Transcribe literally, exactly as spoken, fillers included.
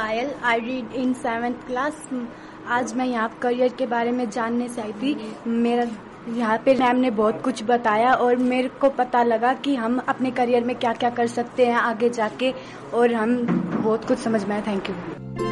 Payal, I read in seventh class. आज मैं यहाँ करियर के बारे में जानने से आई थी। मेरा यहाँ पे मैम ने बहुत कुछ बताया और मेरे को पता लगा कि हम अपने करियर में क्या क्या कर सकते हैं आगे जाके, और हम बहुत कुछ समझ में आया। Thank you.